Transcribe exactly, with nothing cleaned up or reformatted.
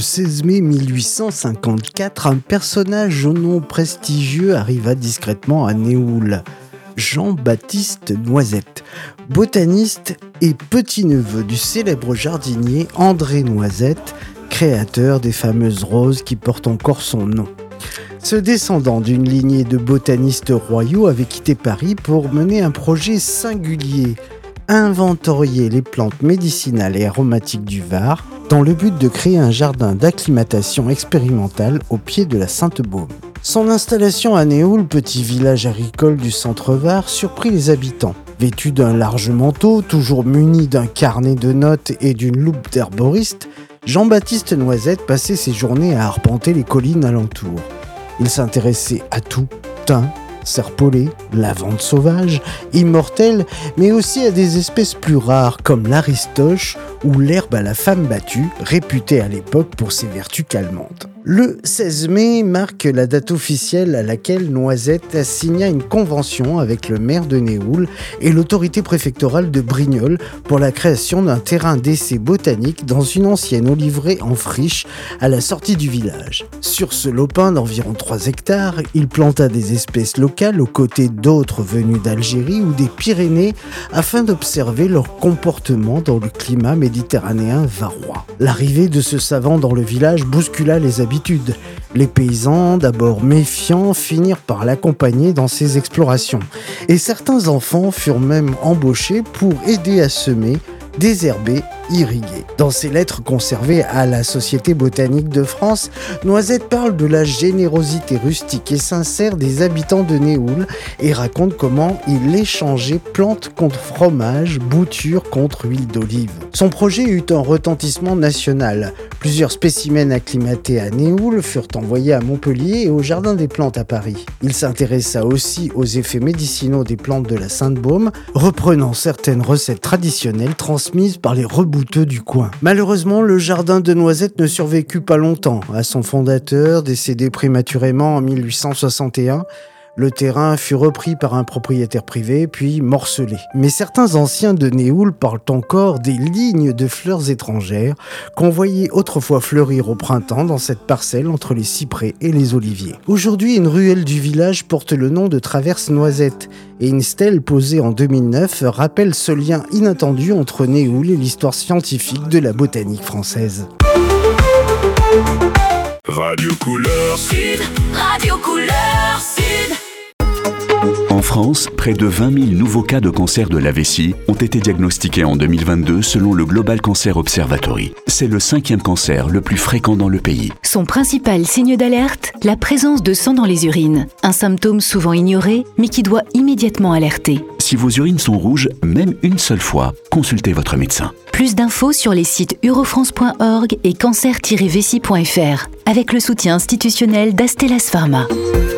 seize mai mille huit cent cinquante-quatre, un personnage au nom prestigieux arriva discrètement à Néoul. Jean-Baptiste Noisette, botaniste et petit-neveu du célèbre jardinier André Noisette, créateur des fameuses roses qui portent encore son nom. Ce descendant d'une lignée de botanistes royaux avait quitté Paris pour mener un projet singulier, inventorier les plantes médicinales et aromatiques du Var, dans le but de créer un jardin d'acclimatation expérimentale au pied de la Sainte-Baume. Son installation à Néoul, petit village agricole du centre-Var, surprit les habitants. Vêtu d'un large manteau, toujours muni d'un carnet de notes et d'une loupe d'herboriste, Jean-Baptiste Noisette passait ses journées à arpenter les collines alentours. Il s'intéressait à tout, thym, serpolet, lavande sauvage, immortelle, mais aussi à des espèces plus rares comme l'aristoche ou l'herbe à la femme battue, réputée à l'époque pour ses vertus calmantes. Le seize mai marque la date officielle à laquelle Noisette signa une convention avec le maire de Néoul et l'autorité préfectorale de Brignoles pour la création d'un terrain d'essai botanique dans une ancienne oliveraie en friche à la sortie du village. Sur ce lopin d'environ trois hectares, il planta des espèces locales aux côtés d'autres venues d'Algérie ou des Pyrénées afin d'observer leur comportement dans le climat méditerranéen varois. L'arrivée de ce savant dans le village bouscula les habitants. Les paysans, d'abord méfiants, finirent par l'accompagner dans ses explorations. Et certains enfants furent même embauchés pour aider à semer, désherber, irriguer. Dans ses lettres conservées à la Société botanique de France, Noisette parle de la générosité rustique et sincère des habitants de Néoul et raconte comment il échangeait plantes contre fromage, boutures contre huile d'olive. Son projet eut un retentissement national. Plusieurs spécimens acclimatés à Néoul furent envoyés à Montpellier et au Jardin des Plantes à Paris. Il s'intéressa aussi aux effets médicinaux des plantes de la Sainte-Baume, reprenant certaines recettes traditionnelles transmises par les rebouteux du coin. Malheureusement, le jardin de Noisette ne survécut pas longtemps à son fondateur, décédé prématurément en mille huit cent soixante et un. Le terrain fut repris par un propriétaire privé, puis morcelé. Mais certains anciens de Néoul parlent encore des lignes de fleurs étrangères qu'on voyait autrefois fleurir au printemps dans cette parcelle entre les cyprès et les oliviers. Aujourd'hui, une ruelle du village porte le nom de Traverse Noisette et une stèle posée en deux mille neuf rappelle ce lien inattendu entre Néoul et l'histoire scientifique de la botanique française. Radio Couleur Sud, Radio Couleur Sud. En France, près de vingt mille nouveaux cas de cancer de la vessie ont été diagnostiqués en deux mille vingt-deux selon le Global Cancer Observatory. C'est le cinquième cancer le plus fréquent dans le pays. Son principal signe d'alerte, la présence de sang dans les urines. Un symptôme souvent ignoré, mais qui doit immédiatement alerter. Si vos urines sont rouges, même une seule fois, consultez votre médecin. Plus d'infos sur les sites urofrance point org et cancer tiret vessie point f r avec le soutien institutionnel d'Astellas Pharma.